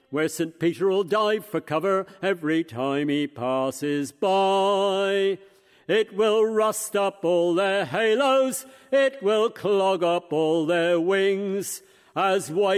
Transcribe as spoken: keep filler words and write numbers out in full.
where Saint Peter'll dive for cover every time he passes by. It will rust up all their halos, it will clog up all their wings, as white